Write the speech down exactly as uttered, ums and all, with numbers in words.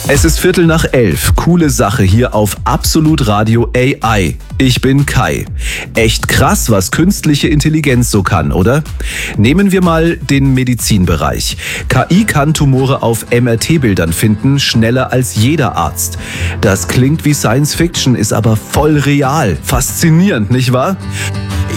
Es ist Viertel nach elf. Coole Sache hier auf Absolut Radio A I. Ich bin Kai. Echt krass, was künstliche Intelligenz so kann, oder? Nehmen wir mal den Medizinbereich. K I kann Tumore auf M R T-Bildern finden, schneller als jeder Arzt. Das klingt wie Science Fiction, ist aber voll real. Faszinierend, nicht wahr?